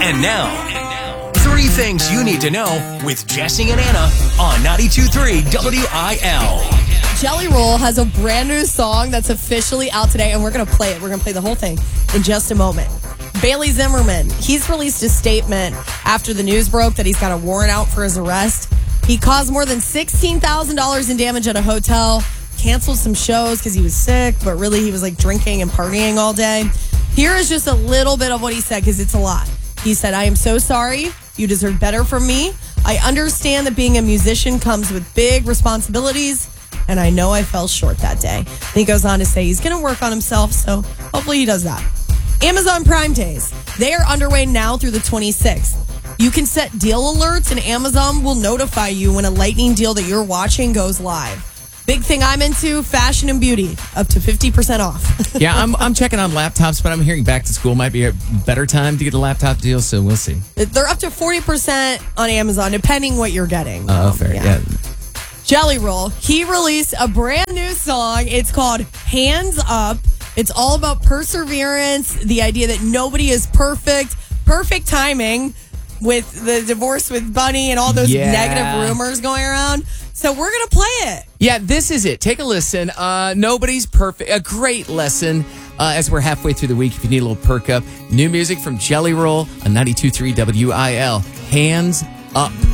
And now, 3 things you need to know with Jesse and Anna on 92.3 WIL. Jelly Roll has a brand new song that's officially out today, and we're going to play it. We're going to play the whole thing in just a moment. Bailey Zimmerman, he's released a statement after the news broke that he's got a warrant out for his arrest. He caused more than $16,000 in damage at a hotel, canceled some shows because he was sick, but really he was like drinking and partying all day. Here is just a little bit of what he said because it's a lot. He said, "I am so sorry. You deserve better from me. I understand that being a musician comes with big responsibilities, and I know I fell short that day." And he goes on to say he's going to work on himself, so hopefully he does that. Amazon Prime Days. They are underway now through the 26th. You can set deal alerts, and Amazon will notify you when a lightning deal that you're watching goes live. Big thing I'm into, fashion and beauty, up to 50% off. Yeah, I'm checking on laptops, but I'm hearing back to school might be a better time to get a laptop deal, so we'll see. They're up to 40% on Amazon, depending what you're getting. Oh, fair, yeah. Jelly Roll, he released a brand new song. It's called Hands Up. It's all about perseverance, the idea that nobody is perfect, perfect timing with the divorce with Bunny and all those negative rumors going around. So we're going to play it. Yeah, this is it. Take a listen. Nobody's perfect. A great lesson as we're halfway through the week. If you need a little perk up, new music from Jelly Roll on 92.3 WIL. Hands Up.